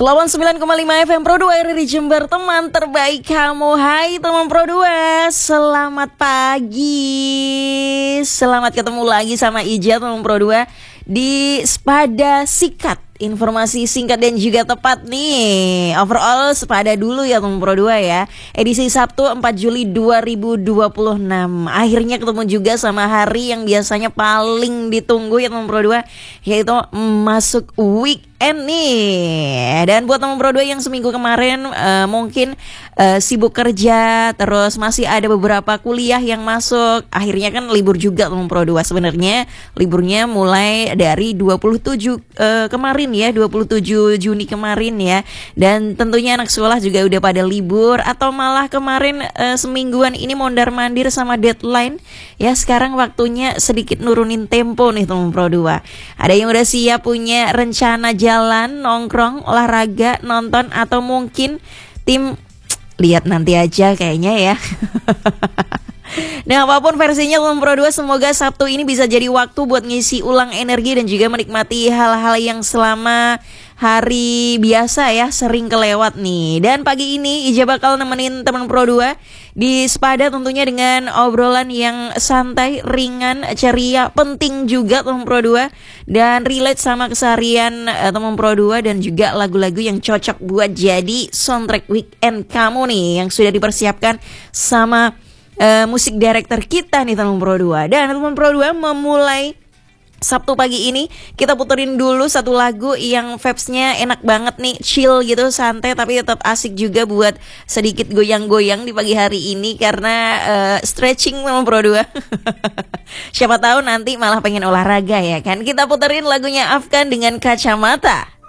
Lawan 9,5 FM Pro 2 RRI Jember, teman terbaik kamu. Hai teman Pro 2, selamat pagi. Selamat ketemu lagi sama Ija teman Pro 2 di Sepada Sikat. Informasi singkat dan juga tepat nih. Overall sepada dulu ya teman Pro 2 ya. Edisi Sabtu 4 Juli 2026. Akhirnya ketemu juga sama hari yang biasanya paling ditunggu ya teman Pro 2, yaitu masuk weekend nih. Dan buat teman Pro 2 yang seminggu kemarin mungkin sibuk kerja, terus masih ada beberapa kuliah yang masuk, akhirnya kan libur juga teman Pro 2. Sebenarnya liburnya mulai dari 27 kemarin ya, 27 Juni kemarin ya. Dan tentunya anak sekolah juga udah pada libur, atau malah kemarin semingguan ini mondar-mandir sama deadline. Ya sekarang waktunya sedikit nurunin tempo nih teman Pro 2. Ada yang udah siap punya rencana jalan, nongkrong, olahraga, nonton, atau mungkin tim lihat nanti aja kayaknya ya. Nah apapun versinya teman Pro 2, semoga Sabtu ini bisa jadi waktu buat ngisi ulang energi dan juga menikmati hal-hal yang selama hari biasa ya sering kelewat nih. Dan pagi ini Ija bakal nemenin teman Pro 2 di Sepada tentunya dengan obrolan yang santai, ringan, ceria, penting juga teman Pro 2, dan relate sama keseharian teman Pro 2, dan juga lagu-lagu yang cocok buat jadi soundtrack weekend kamu nih yang sudah dipersiapkan sama musik director kita nih teman Pro 2. Dan teman Pro 2 memulai Sabtu pagi ini kita puterin dulu satu lagu yang vibes-nya enak banget nih, chill gitu, santai tapi tetap asik juga buat sedikit goyang-goyang di pagi hari ini karena stretching teman Pro 2. Siapa tahu nanti malah pengen olahraga ya kan. Kita puterin lagunya Afgan dengan Kacamata.